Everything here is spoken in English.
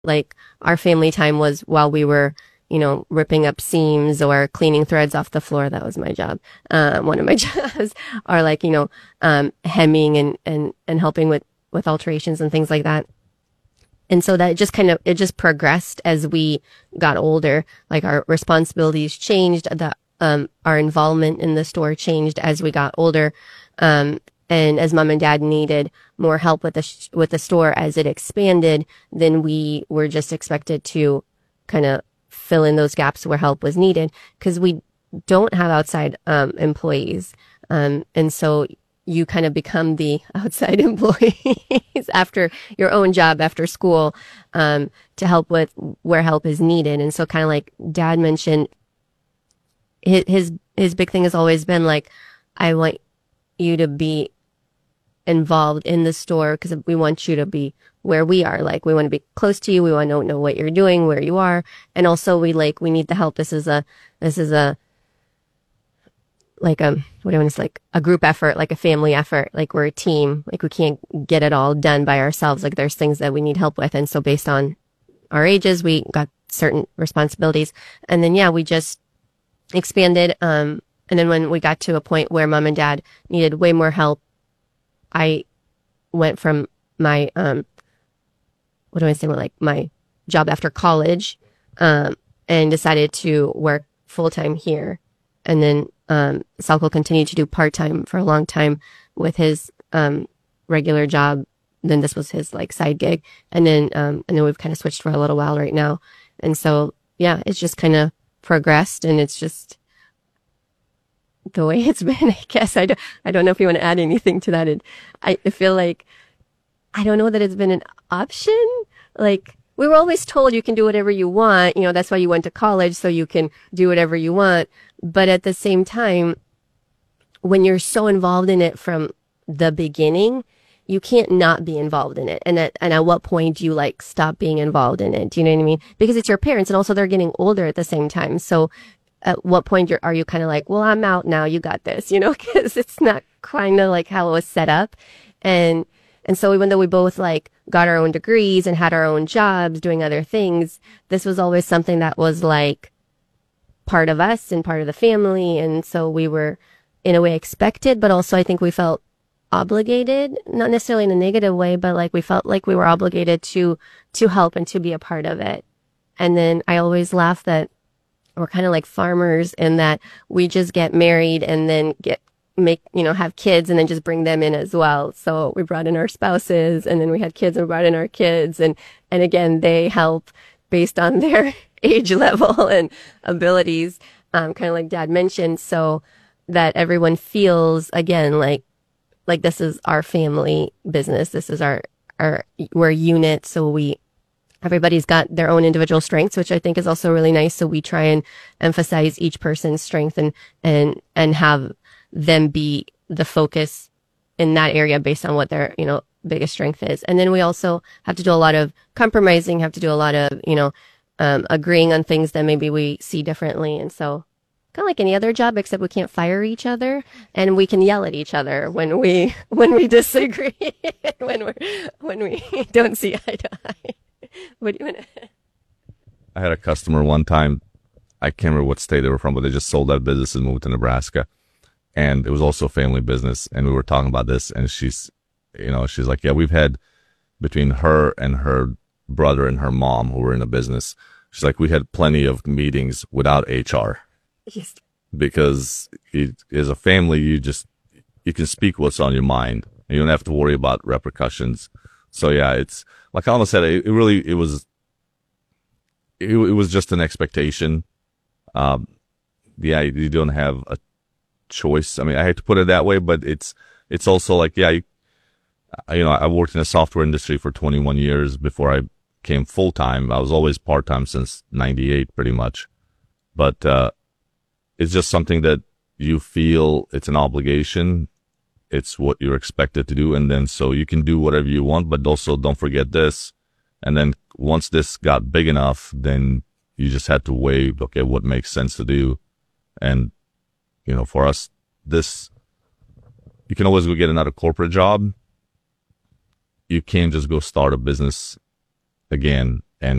Like our family time was while we were, ripping up seams or cleaning threads off the floor. That was my job. One of my jobs, or like, hemming and helping with alterations and things like that. And so that just it just progressed as we got older. Like our responsibilities changed, our involvement in the store changed as we got older. And as mom and dad needed more help with the store as it expanded, then we were just expected to kind of fill in those gaps where help was needed, because we don't have outside employees. And so you kind of become the outside employees after your own job, after school, to help with where help is needed. And so kind of like dad mentioned, his big thing has always been like, I want you to be involved in the store because we want you to be where we are. Like, we want to be close to you. We want to know what you're doing, where you are. And also we need the help. This is a group effort, like a family effort. Like, we're a team. Like, we can't get it all done by ourselves. Like, there's things that we need help with. And so based on our ages, we got certain responsibilities. And then, we just expanded. And then when we got to a point where mom and dad needed way more help, I went from my, my job after college, and decided to work full time here. And then, Salco continued to do part-time for a long time with his, regular job. Then this was his like side gig. And then we've kind of switched for a little while right now. And so, it's just kind of progressed, and it's just the way it's been, I guess. I don't know if you want to add anything to that. I feel like, I don't know that it's been an option. Like, we were always told you can do whatever you want. That's why you went to college, so you can do whatever you want. But at the same time, when you're so involved in it from the beginning, you can't not be involved in it. And at what point do you like stop being involved in it? Do you know what I mean? Because it's your parents, and also they're getting older at the same time. So at what point are you kind of like, well, I'm out now, you got this, because it's not kind of like how it was set up. And so even though we both like got our own degrees and had our own jobs doing other things, this was always something that was like part of us and part of the family. And so we were in a way expected, but also I think we felt obligated, not necessarily in a negative way, but like we felt like we were obligated to help and to be a part of it. And then I always laugh that we're kind of like farmers in that we just get married and then have kids and then just bring them in as well. So we brought in our spouses, and then we had kids and we brought in our kids. And again, they help based on their age level and abilities, kind of like dad mentioned, so that everyone feels again, like this is our family business. This is we're a unit. So everybody's got their own individual strengths, which I think is also really nice. So we try and emphasize each person's strength and have them be the focus in that area based on what their, biggest strength is. And then we also have to do a lot of compromising, have to do a lot of, agreeing on things that maybe we see differently. And so kind of like any other job, except we can't fire each other, and we can yell at each other when we disagree, when we don't see eye to eye. What do you want to? I had a customer one time, I can't remember what state they were from, but they just sold that business and moved to Nebraska. And it was also a family business. And we were talking about this, and she's like, yeah, we've had between her and her brother and her mom who were in the business. She's like, we had plenty of meetings without HR. Yes. Because as a family, you can speak what's on your mind. And you don't have to worry about repercussions. So yeah, it's like Alma said, it was just an expectation. You don't have a choice. I mean, I hate to put it that way, but it's also like, I worked in the software industry for 21 years before I came full time. I was always part time since '98, pretty much. But it's just something that you feel it's an obligation. It's what you're expected to do. And then so you can do whatever you want, but also don't forget this. And then once this got big enough, then you just had to weigh, okay, what makes sense to do. And, for us, you can always go get another corporate job. You can't just go start a business again